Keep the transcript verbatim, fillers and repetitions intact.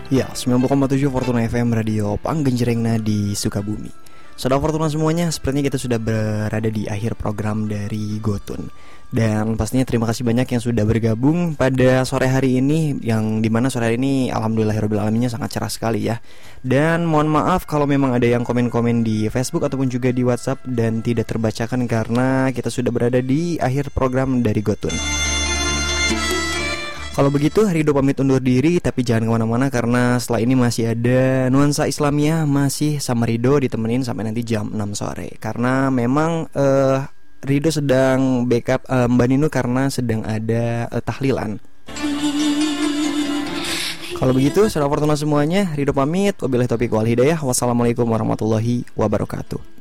Ya, sembilan puluh koma tujuh Fortuna F M Radio Panggenjrengna di Sukabumi. Saudara Fortuna semuanya, sepertinya kita sudah berada di akhir program dari Gotun. Dan pastinya terima kasih banyak yang sudah bergabung pada sore hari ini, yang dimana sore hari ini alhamdulillahirobbilalaminnya sangat cerah sekali ya. Dan mohon maaf kalau memang ada yang komen-komen di Facebook ataupun juga di WhatsApp dan tidak terbacakan karena kita sudah berada di akhir program dari Gotun. Kalau begitu, Rido pamit undur diri, tapi jangan kemana-mana karena setelah ini masih ada Nuansa Islamiyah masih sama Rido ditemenin sampai nanti jam enam sore. Karena memang uh, Rido sedang backup uh, Mbak Ninu karena sedang ada uh, tahlilan. Kalau begitu, saudara Fortuna semuanya, Rido pamit. Wabillahi taufiq wal hidayah. Wassalamualaikum warahmatullahi wabarakatuh.